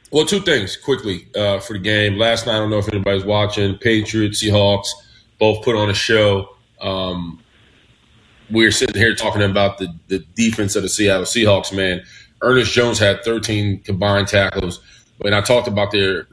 Well, two things quickly for the game. Last night, I don't know if anybody's watching. Patriots, Seahawks, both put on a show. We were sitting here talking about the defense of the Seattle Seahawks. Man, Ernest Jones had 13 combined tackles. When I talked about their